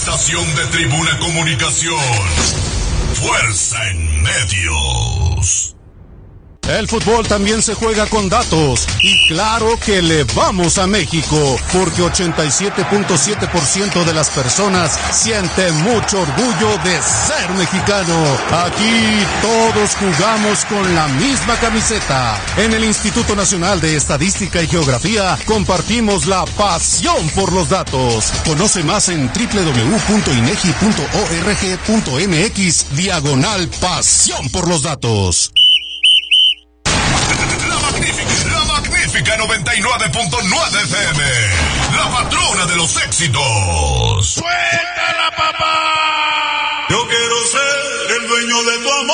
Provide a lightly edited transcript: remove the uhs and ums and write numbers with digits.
estación de Tribuna Comunicación. Fuerza en medios. El fútbol también se juega con datos, y claro que le vamos a México, porque 87.7% de las personas siente mucho orgullo de ser mexicano. Aquí todos jugamos con la misma camiseta. En el Instituto Nacional de Estadística y Geografía compartimos la pasión por los datos. Conoce más en www.inegi.org.mx/pasión por los datos. La magnífica 99.9 FM, la patrona de los éxitos. ¡Suéltala, papá! Yo quiero ser el dueño de tu amor.